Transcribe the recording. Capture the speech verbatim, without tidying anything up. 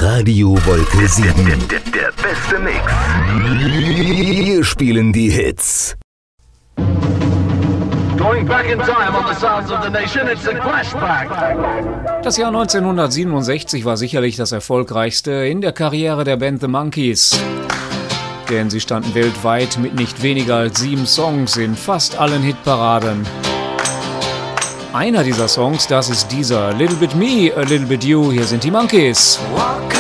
Radio Wolke sieben. Der, der, der beste Mix. Wir spielen die Hits. Going back in time on the sounds of the nation, it's the Flashback. Das Jahr neunzehnhundertsiebenundsechzig war sicherlich das erfolgreichste in der Karriere der Band The Monkees. Denn sie standen weltweit mit nicht weniger als sieben Songs in fast allen Hitparaden. Einer dieser Songs, das ist dieser Little Bit Me, A Little Bit You. Hier sind die Monkees. Walk